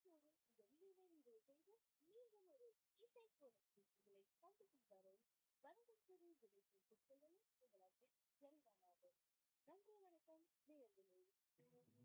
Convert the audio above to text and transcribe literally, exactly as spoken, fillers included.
இப்போது இந்த விளைவை நீங்கள் செய்து மீண்டும் ஒரு இசை கோலத்தில் உங்களை சந்திக்கும் வரை வணக்கம் கூறி விடைபெற்றுக் கொள்ளும் உங்கள் அன்பு ஜெரிமானாகும். நன்றி, வணக்கம் நேயர்களே.